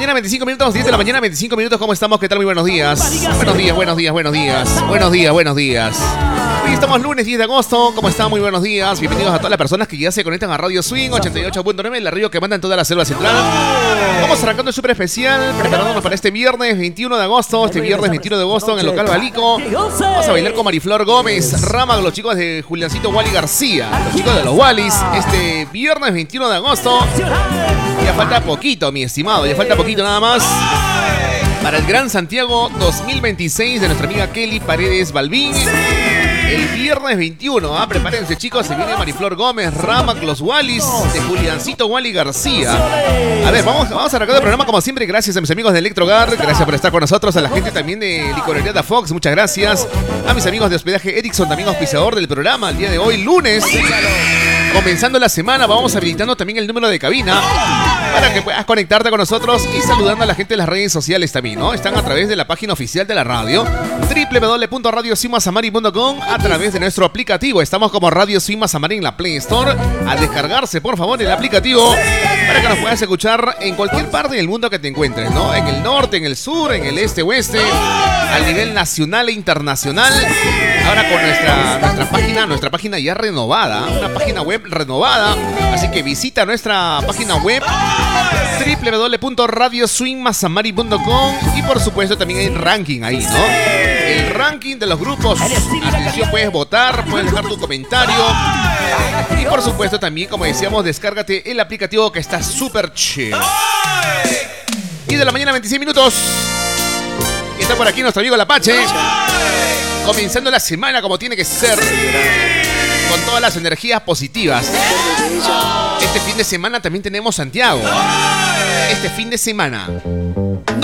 mañana, 25 minutos, 10 de la mañana, 25 minutos. ¿Cómo estamos? ¿Qué tal? Muy buenos días. Buenos días, buenos días, buenos días. Buenos días, buenos días. Hoy estamos lunes 10 de agosto. ¿Cómo están? Muy buenos días. Bienvenidos a todas las personas que ya se conectan a Radio Swing 88.9, la radio que manda en toda la selva central. Vamos arrancando el súper especial, preparándonos para este viernes 21 de agosto. Este viernes 21 de agosto en el local Balico. Vamos a bailar con Mariflor Gómez, Rama, los chicos de Juliancito Wally García, los chicos de los Wallys. Este viernes 21 de agosto. Ya falta poquito, mi estimado. Ya falta poquito nada más para el Gran Santiago 2026 de nuestra amiga Kelly Paredes Balbín. El viernes 21, prepárense chicos, se viene Mariflor Gómez, Ramac, los Wallys, de Juliancito Wally García. A ver, vamos a arrancar el programa como siempre. Gracias a mis amigos de Electrogar, gracias por estar con nosotros. A la gente también de Licorería Da Fox, muchas gracias. A mis amigos de Hospedaje Erickson, también auspiciador del programa. El día de hoy, lunes, comenzando la semana, vamos habilitando también el número de cabina para que puedas conectarte con nosotros y saludando a la gente de las redes sociales también, ¿no? Están a través de la página oficial de la radio, www.radiosimasamari.com, a través de nuestro aplicativo. Estamos como Radio Swing Mazamari en la Play Store. A descargarse, por favor, el aplicativo para que nos puedas escuchar en cualquier parte del mundo que te encuentres, ¿no? En el norte, en el sur, en el este, oeste, a nivel nacional e internacional. Ahora con nuestra página ya renovada, una página web renovada. Así que visita nuestra página web www.radioswingmazamari.com y por supuesto también hay ranking ahí, ¿no? El ranking de los grupos. Atención, puedes votar, puedes dejar tu comentario. Y por supuesto también, como decíamos, descárgate el aplicativo que está súper chido. Y de la mañana, 26 minutos. Y está por aquí nuestro amigo el Apache. Comenzando la semana como tiene que ser, con todas las energías positivas. Este fin de semana también tenemos Santiago. Este fin de semana